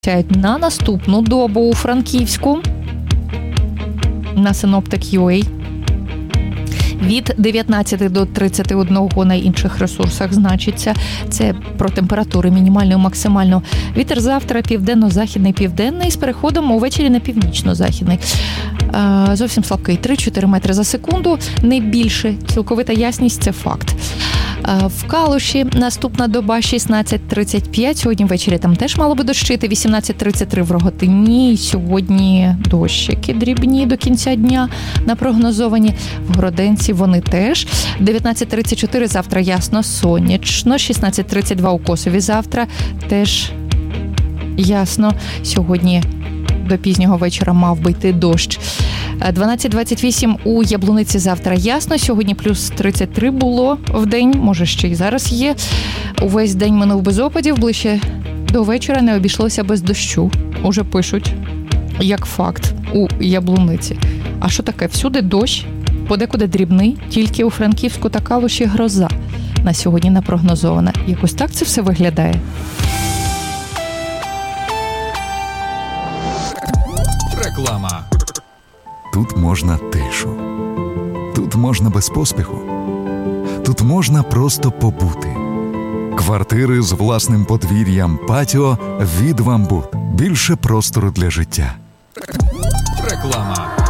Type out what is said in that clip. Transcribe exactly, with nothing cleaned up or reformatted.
На наступну добу у Франківську на Синоптик.ua від дев'ятнадцяти до тридцяти одного на інших ресурсах значиться. Це про температури мінімальну, максимальну. Вітер завтра південно-західний, південний з переходом увечері на північно-західний. Зовсім слабкий, три-чотири метри за секунду, не більше. Цілковита ясність – це факт. В Калуші наступна доба шістнадцять тридцять п'ять. Сьогодні ввечері там теж мало би дощити. вісімнадцять тридцять три в Роготині. Сьогодні дощики дрібні до кінця дня напрогнозовані. В Гроденці вони теж. дев'ятнадцять тридцять чотири завтра ясно, сонячно. шістнадцять тридцять два у Косові завтра теж ясно. Сьогодні до пізнього вечора мав би йти дощ. дванадцять двадцять вісім у Яблуниці завтра ясно. Сьогодні плюс тридцять три було в день, може ще й зараз є. Увесь день минув без опадів, ближче до вечора не обійшлося без дощу. Уже пишуть, як факт, у Яблуниці. А що таке? Всюди дощ, подекуди дрібний, тільки у Франківську та Калуші гроза на сьогодні напрогнозована. Якось так це все виглядає. Реклама. Тут можна тишу. Тут можна без поспіху. Тут можна просто побути. Квартири з власним подвір'ям, патіо від «Вамбут». Більше простору для життя. Реклама.